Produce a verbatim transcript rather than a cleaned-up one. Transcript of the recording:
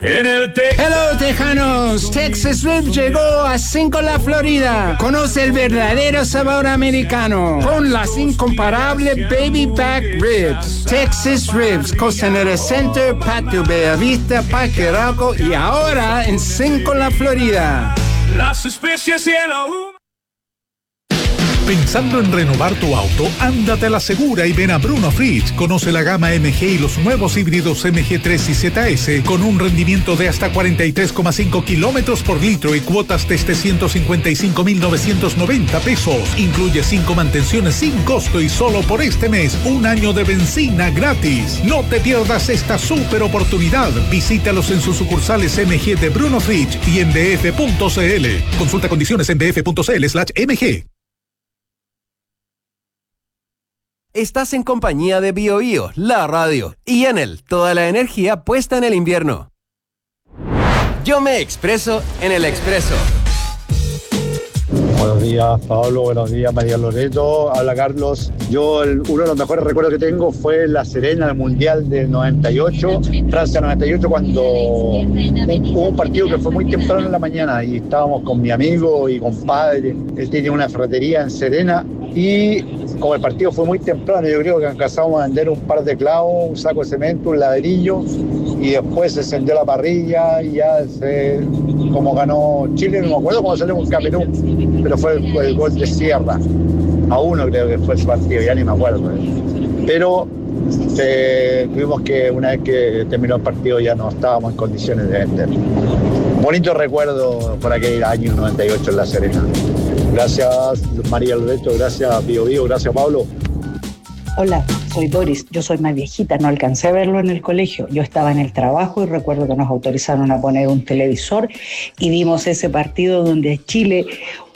En el Te- Hello, Tejanos. Texas Ribs llegó a Cinco La Florida. Conoce el verdadero sabor americano con las incomparables Baby Back Ribs. Texas Ribs, Costanera Center, Patio Bellavista, Parque Arauco y ahora en Cinco La Florida. Las especies y el ahumado. Pensando en renovar tu auto, ándate a la segura y ven a Bruno Fritz. Conoce la gama M G y los nuevos híbridos M G tres y Z S con un rendimiento de hasta cuarenta y tres coma cinco kilómetros por litro y cuotas desde ciento cincuenta y cinco mil novecientos noventa pesos. Incluye cinco mantenciones sin costo y solo por este mes un año de benzina gratis. No te pierdas esta super oportunidad. Visítalos en sus sucursales M G de Bruno Fritz y en b f punto c l. Consulta condiciones en b f punto c l slash m g. Estás en compañía de Bio Bio, la radio, y Enel, toda la energía puesta en el invierno. Yo me expreso en el expreso. Buenos días, Pablo. Buenos días, María Loreto. Habla Carlos. Yo, el, uno de los mejores recuerdos que tengo fue en La Serena, el Mundial del noventa y ocho, Francia noventa y ocho, cuando hubo un partido que fue muy temprano en la mañana y estábamos con mi amigo y compadre. Él tiene una ferretería en Serena y como el partido fue muy temprano, yo creo que alcanzamos a vender un par de clavos, un saco de cemento, un ladrillo, y después se encendió la parrilla y ya se, como ganó Chile, no me acuerdo cómo salió un Camerún, pero fue, fue el gol de Sierra, a uno creo que fue ese partido, ya ni me acuerdo. Pero eh, tuvimos que, una vez que terminó el partido, ya no estábamos en condiciones de vender. Bonito recuerdo por aquel año noventa y ocho en La Serena. Gracias, María Loreto, gracias, Bio Bio, gracias, Pablo. Hola, soy Doris, yo soy más viejita, no alcancé a verlo en el colegio. Yo estaba en el trabajo y recuerdo que nos autorizaron a poner un televisor y vimos ese partido donde Chile